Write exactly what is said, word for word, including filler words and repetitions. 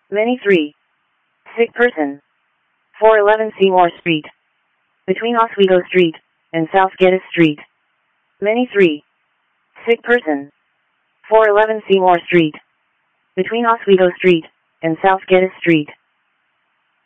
Many three. Sick person. four eleven Seymour Street. Between Oswego Street and South Geddes Street. Many three. Sick person. four eleven Seymour Street. Between Oswego Street and South Geddes Street.